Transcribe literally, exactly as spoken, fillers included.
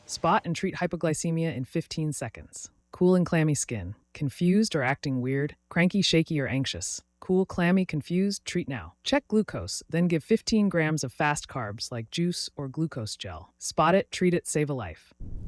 Spot and treat hypoglycemia in fifteen seconds. Cool and clammy skin. Confused or acting weird? Cranky, shaky, or anxious? Cool, clammy, confused? Treat now. Check glucose, then give fifteen grams of fast carbs like juice or glucose gel. Spot it, treat it, save a life.